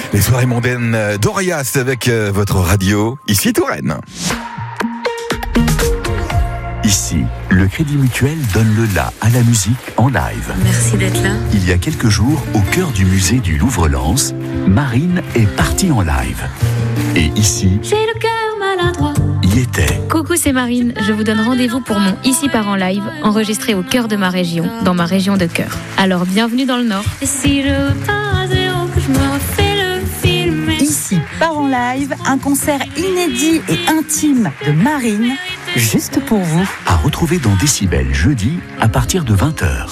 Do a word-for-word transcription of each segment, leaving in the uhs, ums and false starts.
Les soirées mondaines d'Orias avec votre radio, ici Touraine. Ici, le Crédit Mutuel donne le la à la musique en live. Merci d'être là. Il y a quelques jours, au cœur du musée du Louvre-Lens, Marine est partie en live. Et ici, j'ai le cœur maladroit. Y était. Coucou, c'est Marine. Je vous donne rendez-vous pour mon Ici part en live, enregistré au cœur de ma région, dans ma région de cœur. Alors, bienvenue dans le Nord. Et si je pars à zéro, que je me refais le film. Ici part en live, un concert inédit et intime de Marine, juste pour vous. À retrouver dans Décibel jeudi à partir de vingt heures.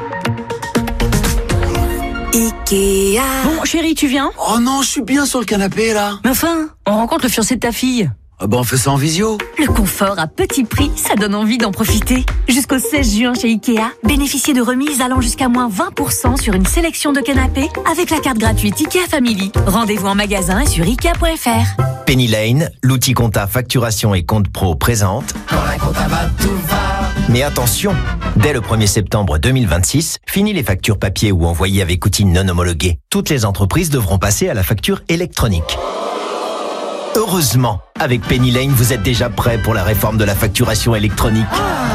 Ikea. Bon, chérie, tu viens ? Oh non, je suis bien sur le canapé là. Mais enfin, on rencontre le fiancé de ta fille. Ah bah on fait ça en visio. Le confort à petit prix, ça donne envie d'en profiter. Jusqu'au seize juin chez Ikea, bénéficiez de remises allant jusqu'à moins vingt pour cent sur une sélection de canapés avec la carte gratuite Ikea Family. Rendez-vous en magasin et sur ikea point f r. Penny Lane, l'outil compta facturation et compte pro présente. Quand la compta va, tout va. Mais attention, dès le premier septembre deux mille vingt-six, fini les factures papier ou envoyées avec outils non homologués. Toutes les entreprises devront passer à la facture électronique. Heureusement, avec Penny Lane, vous êtes déjà prêt pour la réforme de la facturation électronique.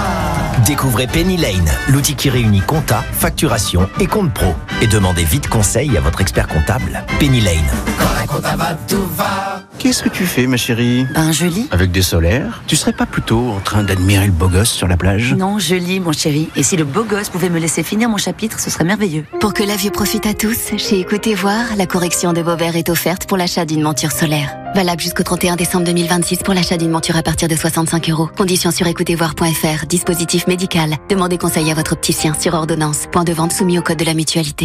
Découvrez Penny Lane, l'outil qui réunit compta, facturation et compte pro. Et demandez vite conseil à votre expert comptable. Penny Lane. Quand la compta va, tout va. Qu'est-ce que tu fais, ma chérie ? Ben, je lis. Avec des solaires ? Tu serais pas plutôt en train d'admirer le beau gosse sur la plage ? Non, je lis, mon chéri. Et si le beau gosse pouvait me laisser finir mon chapitre, ce serait merveilleux. Pour que la vue profite à tous, chez Écoutez Voir, la correction de vos verres est offerte pour l'achat d'une monture solaire. Valable jusqu'au trente et un décembre deux mille vingt-six pour l'achat d'une monture à partir de soixante-cinq euros. Conditions sur écoutez voir point f r. Dispositif médical. Demandez conseil à votre opticien sur ordonnance. Point de vente soumis au code de la mutualité.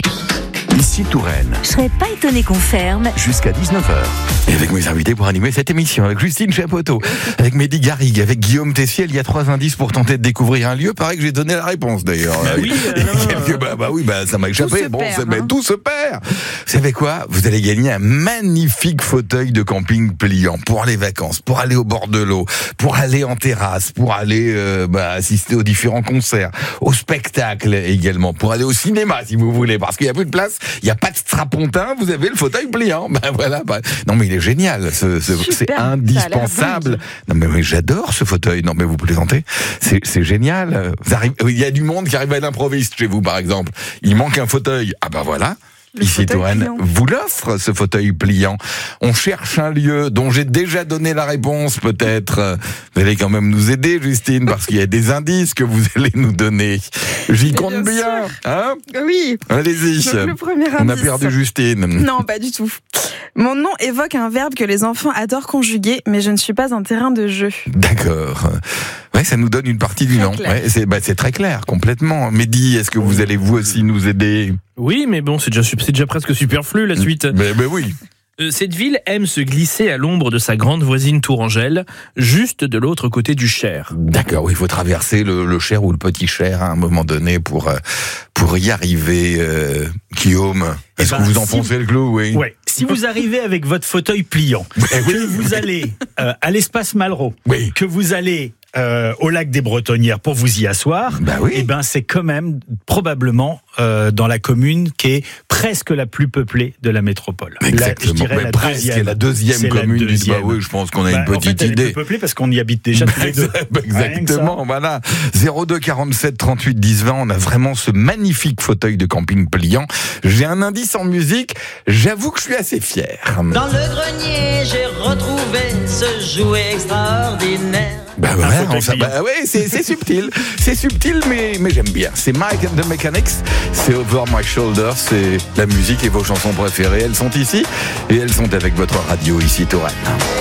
Ici Touraine, Je serais pas étonnée qu'on ferme. jusqu'à dix-neuf heures. Et avec mes invités pour animer cette émission, avec Justine Chapoteau, avec Mehdi Garrigue, avec Guillaume Tessier, il y a trois indices pour tenter de découvrir un lieu. Pareil que j'ai donné la réponse d'ailleurs. Bah oui, Il y a quelques- bah, bah oui, bah ça m'a échappé. se Bon, perd, c'est- mais hein. tout se perd. Vous savez quoi ? Vous allez gagner un magnifique fauteuil de camping pliant pour les vacances, pour aller au bord de l'eau, pour aller en terrasse, pour aller euh, bah, assister aux différents concerts, au spectacle également, pour aller au cinéma si vous voulez, parce qu'il y a plus de place, il y a pas de strapontin, vous avez le fauteuil pliant. Ben voilà. Bah, non mais il est génial, ce, ce, c'est Super, ça a l'air indispensable. dingue. Non mais, mais j'adore ce fauteuil. Non mais vous plaisantez, c'est, c'est génial. Vous arrivez, il y a du monde qui arrive à l'improviste chez vous par exemple. Il manque un fauteuil. Ah ben voilà. Le Ici fauteuil Touraine pliant. vous l'offre, ce fauteuil pliant. On cherche un lieu dont j'ai déjà donné la réponse, peut-être. Vous allez quand même nous aider, Justine, parce qu'il y a des indices que vous allez nous donner. J'y compte Bien bien, hein ? Oui, Allez-y. donc le premier On a indice. perdu Justine. Non, pas du tout. Mon nom évoque un verbe que les enfants adorent conjuguer, mais je ne suis pas un terrain de jeu. D'accord. Ouais, ça nous donne une partie du Très nom. clair. Ouais, c'est, bah, c'est très clair, complètement. Mehdi, est-ce que vous allez vous aussi nous aider ? Oui, mais bon, c'est déjà, c'est déjà presque superflu la suite. Mais, mais oui. Euh, cette ville aime se glisser à l'ombre de sa grande voisine Tourangelle, juste de l'autre côté du Cher. D'accord, oui, il faut traverser le, le Cher ou le Petit Cher à un moment donné pour, euh, pour y arriver. Euh, Guillaume, est-ce ben, que vous si enfoncez le clou, oui ? Ouais. Si vous arrivez avec votre fauteuil pliant, que vous allez euh, à l'espace Malraux, Oui. que vous allez euh, au lac des Bretonnières pour vous y asseoir, Bah oui. et ben c'est quand même probablement euh, dans la commune qui est presque la plus peuplée de la métropole. Exactement. La, je dirais Mais la presque, deuxième. c'est la deuxième C'est la commune du deuxième. Bah oui, je pense qu'on a Bah, une petite en fait, elle idée. est peu peuplée parce qu'on y habite déjà tous les deux. Bah, exactement, voilà. zéro deux quarante-sept trente-huit dix vingt, on a vraiment ce magnifique fauteuil de camping pliant. J'ai un indice en musique, j'avoue que je suis assez fier. Dans le grenier, j'ai retrouvé ce jouet extraordinaire. Bah Un ouais, fauteuil on s'a- pliant. bah ouais, c'est, c'est subtil, c'est subtil, mais, mais j'aime bien. C'est Mike and the Mechanics, c'est Over My Shoulder, c'est la musique et vos chansons préférées, elles sont ici, et elles sont avec votre radio ici, Touraine.